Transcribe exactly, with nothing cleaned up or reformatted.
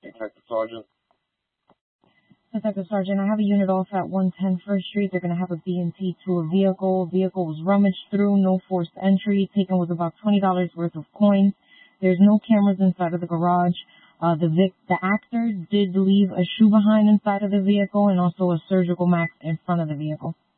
Detective Sergeant. Detective Sergeant, I have a unit off at one ten First Street. They're going to have a B and T to a vehicle. Vehicle was rummaged through, no forced entry. Taken was about twenty dollars worth of coins. There's no cameras inside of the garage. Uh, the vic, the actor did leave a shoe behind inside of the vehicle and also a surgical mask in front of the vehicle.